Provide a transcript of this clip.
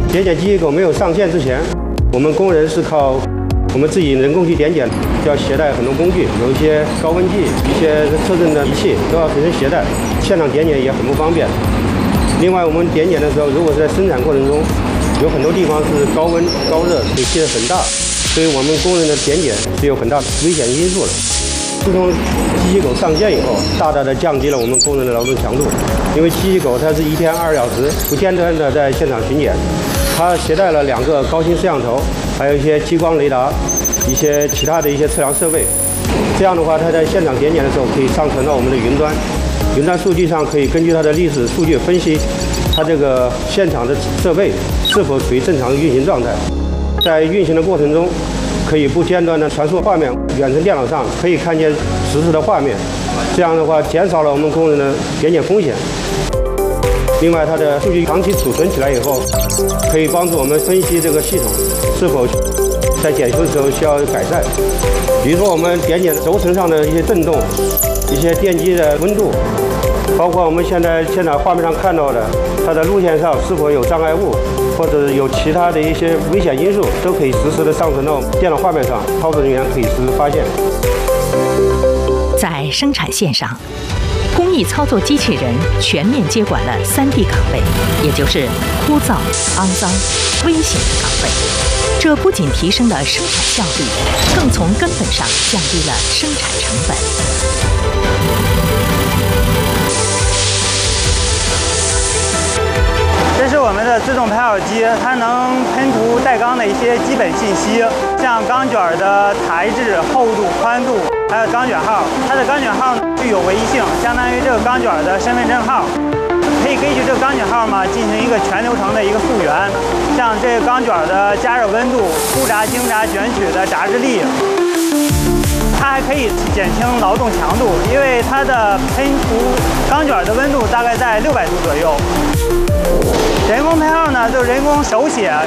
点检机器狗没有上线之前，我们工人是靠我们自己人工去点检，要携带很多工具，有一些高温计、一些测证的仪器都要随身携带，现场点检也很不方便。另外，我们点检的时候，如果是在生产过程中，有很多地方是高温高热，水汽很大，所以我们工人的点检是有很大的危险因素的。自从机器狗上线以后，大大的降低了我们工人的劳动强度，因为机器狗它是1天2小时不间断的在现场巡检，它携带了2个高清摄像头，还有一些激光雷达，一些其他的一些测量设备。这样的话，它在现场点检的时候可以上传到我们的云端，云端数据上可以根据它的历史数据分析它这个现场的设备是否处于正常的运行状态。在运行的过程中，可以不间断的传输画面，远程电脑上可以看见实时的画面，这样的话减少了我们工人的点检风险。另外，它的数据长期储存起来以后，可以帮助我们分析这个系统是否在检修的时候需要改善。比如说，我们点检轴承上的一些震动、一些电机的温度，包括我们现在画面上看到的它的路线上是否有障碍物，或者有其他的一些危险因素，都可以实时的上传到电脑画面上，操作人员可以实时发现。 在生产线上，工艺操作机器人全面接管了3D 岗位，也就是枯燥、肮脏、危险的岗位。这不仅提升了生产效率，更从根本上降低了生产成本。 这是我们的自动拍照机，它能喷涂带钢的一些基本信息，像钢卷的材质、厚度、宽度，还有钢卷号。它的钢卷号具有唯一性，相当于这个钢卷的身份证号。可以根据这个钢卷号嘛，进行一个全流程的一个溯源，像这个钢卷的加热温度、粗轧、精轧、卷取的轧制力。它还可以减轻劳动强度，因为它的喷涂钢卷的温度大概在600度左右。人工拍号呢，就人工手写